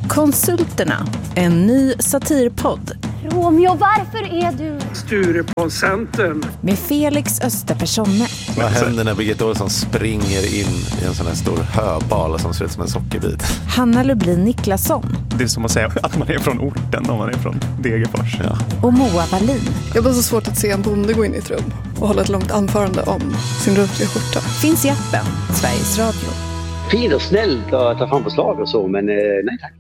Konsulterna, en ny satirpodd. Romeo, varför är du... Stureplanscentern. Med Felix Österpersonne. Vad händer när Birgitta Olsson springer in i en sån här stor höbal som ser ut som en sockerbit? Hanna Lublin Niklasson. Det är som att säga att man är från orten om man är från Degerfors. Ja. Och Moa Wallin. Jag har så svårt att se en bonde gå in i ett rum och hålla ett långt anförande om sin rutiga skjorta. Finns i appen Sveriges Radio. Fin och snällt att ta fram förslag och så, men nej tack.